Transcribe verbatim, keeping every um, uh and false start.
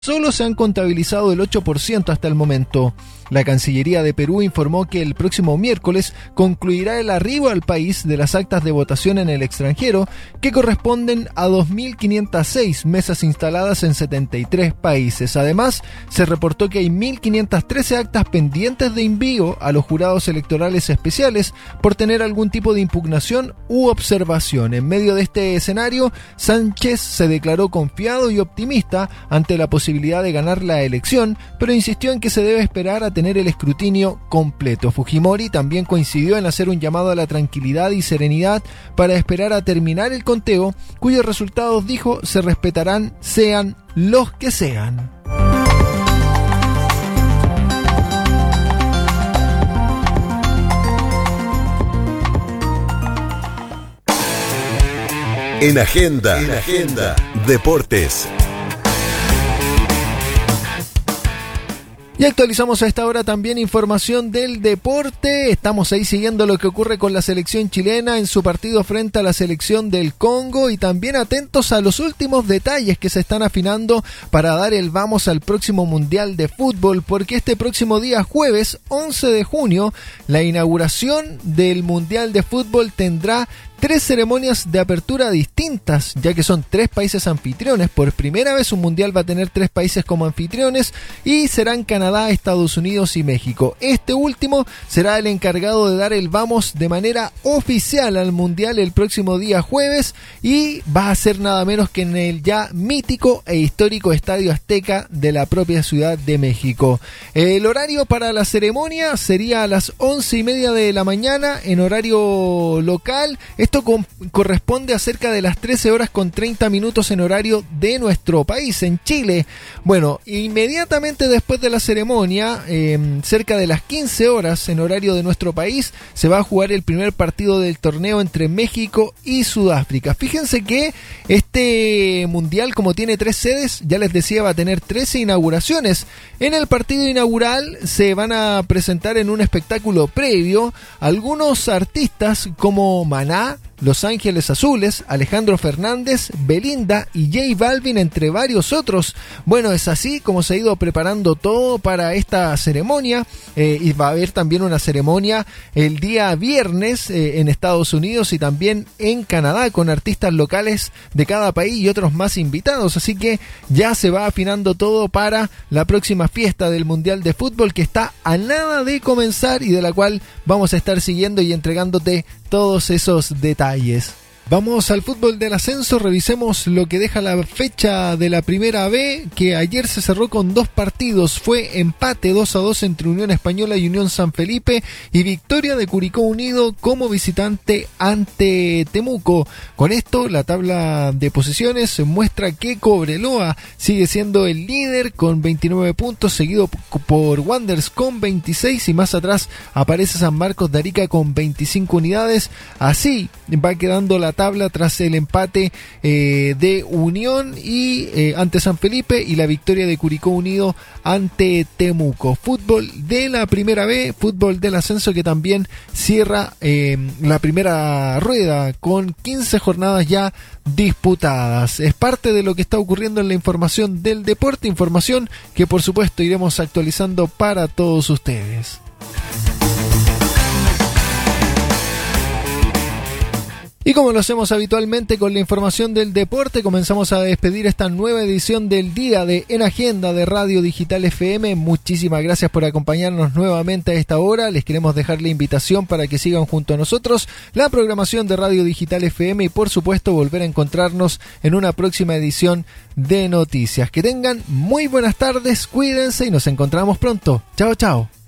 Solo se han contabilizado el ocho por ciento hasta el momento. La Cancillería de Perú informó que el próximo miércoles concluirá el arribo al país de las actas de votación en el extranjero, que corresponden a dos mil quinientas seis mesas instaladas en setenta y tres países. Además, se reportó que hay mil quinientas trece actas pendientes de envío a los jurados electorales especiales por tener algún tipo de impugnación u observación. En medio de este escenario, Sánchez se declaró confiado y optimista ante la posibilidad de ganar la elección, pero insistió en que se debe esperar a tener el escrutinio completo. Fujimori también coincidió en hacer un llamado a la tranquilidad y serenidad para esperar a terminar el conteo, cuyos resultados, dijo, se respetarán sean los que sean. En Agenda, en Agenda, Deportes. Y actualizamos a esta hora también información del deporte. Estamos ahí siguiendo lo que ocurre con la selección chilena en su partido frente a la selección del Congo y también atentos a los últimos detalles que se están afinando para dar el vamos al próximo Mundial de Fútbol, porque este próximo día jueves once de junio la inauguración del Mundial de Fútbol tendrá tres ceremonias de apertura distintas, ya que son tres países anfitriones. Por primera vez un mundial va a tener tres países como anfitriones y serán Canadá, Estados Unidos y México. Este último será el encargado de dar el vamos de manera oficial al mundial el próximo día jueves y va a ser nada menos que en el ya mítico e histórico Estadio Azteca de la propia Ciudad de México. El horario para la ceremonia sería a las once y media de la mañana en horario local. Esto con, corresponde a cerca de las trece horas con treinta minutos en horario de nuestro país, en Chile. Bueno, inmediatamente después de la ceremonia, eh, cerca de las quince horas en horario de nuestro país, se va a jugar el primer partido del torneo entre México y Sudáfrica. Fíjense que este mundial, como tiene tres sedes, ya les decía, va a tener trece inauguraciones. En el partido inaugural se van a presentar en un espectáculo previo algunos artistas como Maná, Los Ángeles Azules, Alejandro Fernández, Belinda y J Balvin, entre varios otros. Bueno, es así como se ha ido preparando todo para esta ceremonia, eh, y va a haber también una ceremonia el día viernes eh, en Estados Unidos y también en Canadá con artistas locales de cada país y otros más invitados, así que ya se va afinando todo para la próxima fiesta del Mundial de Fútbol, que está a nada de comenzar y de la cual vamos a estar siguiendo y entregándote todos esos detalles. Vamos al fútbol del ascenso, revisemos lo que deja la fecha de la Primera B, que ayer se cerró con dos partidos. Fue empate dos a dos entre Unión Española y Unión San Felipe y victoria de Curicó Unido como visitante ante Temuco. Con esto la tabla de posiciones muestra que Cobreloa sigue siendo el líder con veintinueve puntos, seguido por Wanderers con veintiséis y más atrás aparece San Marcos de Arica con veinticinco unidades. Así va quedando la tabla tras el empate eh, de Unión y eh, ante San Felipe y la victoria de Curicó Unido ante Temuco. Fútbol de la Primera B, fútbol del ascenso que también cierra eh, la primera rueda con quince jornadas ya disputadas. Es parte de lo que está ocurriendo en la información del deporte, información que por supuesto iremos actualizando para todos ustedes. Y como lo hacemos habitualmente con la información del deporte, comenzamos a despedir esta nueva edición del día de En Agenda de Radio Digital F M. Muchísimas gracias por acompañarnos nuevamente a esta hora. Les queremos dejar la invitación para que sigan junto a nosotros la programación de Radio Digital F M y por supuesto volver a encontrarnos en una próxima edición de noticias. Que tengan muy buenas tardes, cuídense y nos encontramos pronto. Chao, chao.